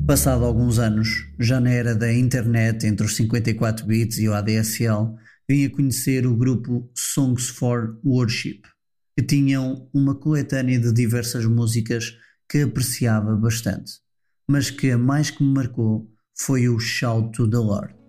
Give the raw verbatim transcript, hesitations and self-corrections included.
Passado alguns anos, já na era da internet, entre os cinquenta e quatro bits e o A D S L, vim a conhecer o grupo Songs for Worship, que tinham uma coletânea de diversas músicas que apreciava bastante, mas que a mais que me marcou foi o Shout to the Lord.